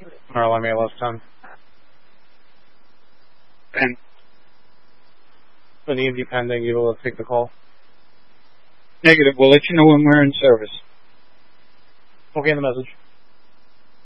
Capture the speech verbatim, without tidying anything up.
R L M A less ten. Pen. An E M D pending, you will take the call. Negative. We'll let you know when we're in service. Okay, in the message.